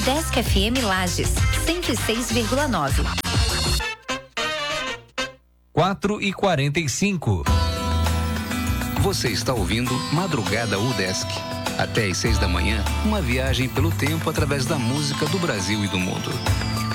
Udesc FM Lages, 106,9. 4h45. Você está ouvindo Madrugada Udesc. Até às 6 da manhã, uma viagem pelo tempo através da música do Brasil e do mundo.